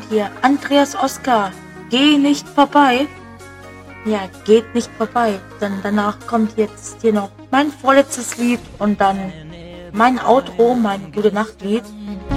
hier, Andreas Oskar, geh nicht vorbei. Ja, geht nicht vorbei, denn danach kommt jetzt hier noch mein vorletztes Lied und dann mein Outro, mein Gute-Nacht-Lied.